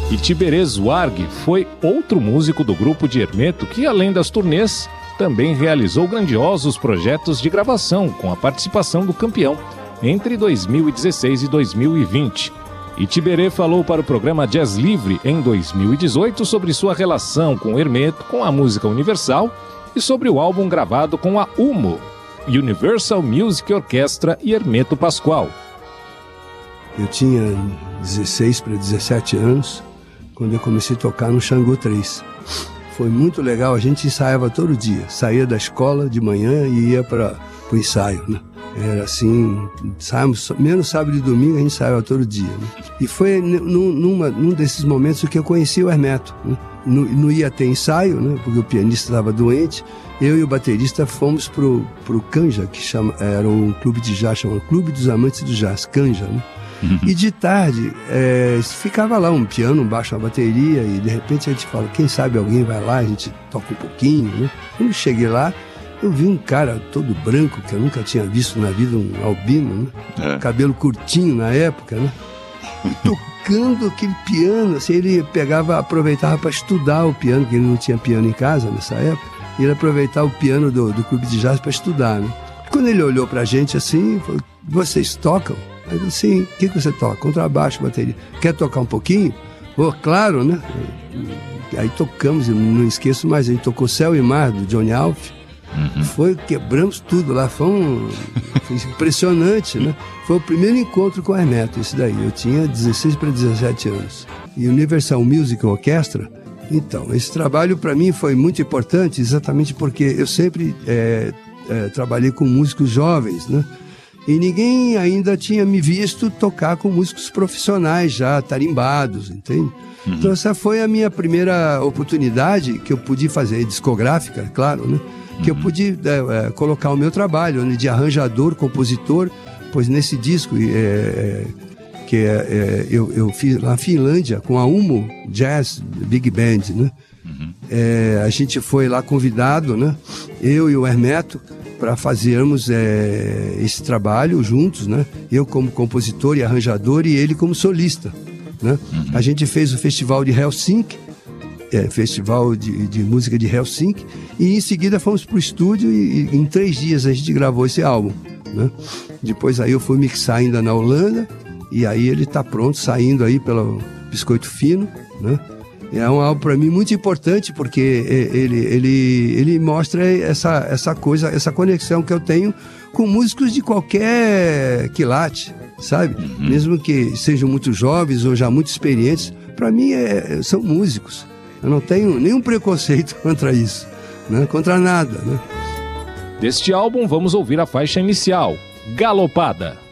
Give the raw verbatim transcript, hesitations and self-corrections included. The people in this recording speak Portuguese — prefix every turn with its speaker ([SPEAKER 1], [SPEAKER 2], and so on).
[SPEAKER 1] E Tiberê Zwarg foi outro músico do grupo de Hermeto que, além das turnês, também realizou grandiosos projetos de gravação com a participação do Campeão entre dois mil e dezesseis e dois mil e vinte. E Tiberê falou para o programa Jazz Livre em dois mil e dezoito sobre sua relação com Hermeto, com a música universal e sobre o álbum gravado com a U M O, Universal Music Orchestra e Hermeto Pascoal.
[SPEAKER 2] Eu tinha dezesseis para dezessete anos quando eu comecei a tocar no Xangô três. Foi muito legal, a gente ensaiava todo dia. Saía da escola de manhã e ia para o ensaio, né? Era assim, saímos, menos sábado e domingo a gente ensaiava todo dia, né? E foi num, numa, num desses momentos que eu conheci o Hermeto, né? Não, não ia ter ensaio, né? Porque o pianista estava doente. Eu e o baterista fomos pro, pro Canja, que chama, era um clube de jazz, chama Clube dos Amantes do Jazz, Canja, né? E de tarde, é, ficava lá um piano, um baixo, uma bateria, e de repente a gente fala, quem sabe alguém vai lá, a gente toca um pouquinho, né? Quando eu cheguei lá, eu vi um cara todo branco, que eu nunca tinha visto na vida, um albino, né? É. Cabelo curtinho na época, né? E tocando aquele piano, assim, ele pegava, aproveitava para estudar o piano, porque ele não tinha piano em casa nessa época, e ele aproveitava o piano do, do clube de jazz para estudar, né? Quando ele olhou pra gente assim, falou, vocês tocam? Aí eu disse, sim, o que, que você toca? Contrabaixo, bateria. Quer tocar um pouquinho? Oh, claro, né? Aí tocamos, eu não esqueço mais, a gente tocou Céu e Mar, do Johnny Alf. Uhum. Foi, quebramos tudo lá, foi, um, foi impressionante, né? Foi o primeiro encontro com o Hermeto, isso daí. Eu tinha dezesseis para dezessete anos. E Universal Music Orchestra, então, esse trabalho para mim foi muito importante, exatamente porque eu sempre é, é, trabalhei com músicos jovens, né? E ninguém ainda tinha me visto tocar com músicos profissionais já tarimbados, entende? Uhum. Então essa foi a minha primeira oportunidade que eu pude fazer, discográfica, claro, né? Uhum. Que eu pude é, é, colocar o meu trabalho, né, de arranjador, compositor, pois nesse disco é, é, que é, é, eu, eu fiz na Finlândia com a U M O Jazz Big Band, né? Uhum. É, a gente foi lá convidado, né? Eu e o Hermeto, para fazermos é, esse trabalho juntos, né? Eu como compositor e arranjador e ele como solista, né? Uhum. A gente fez o festival de Helsinki, é, festival de, de música de Helsinki, e em seguida fomos para o estúdio e, e em três dias a gente gravou esse álbum, né? Depois aí eu fui mixar ainda na Holanda e aí ele está pronto, saindo aí pelo Biscoito Fino, né? É um álbum para mim muito importante porque ele, ele, ele mostra essa, essa coisa, essa conexão que eu tenho com músicos de qualquer quilate, sabe? Uhum. Mesmo que sejam muito jovens ou já muito experientes, para mim é, são músicos. Eu não tenho nenhum preconceito contra isso, né? Contra nada, né?
[SPEAKER 1] Deste álbum vamos ouvir a faixa inicial, Galopada.